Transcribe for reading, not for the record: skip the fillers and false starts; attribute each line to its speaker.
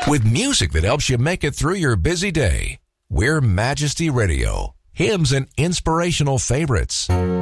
Speaker 1: with music that helps you make it through your busy day. We're Majesty Radio, hymns and inspirational favorites.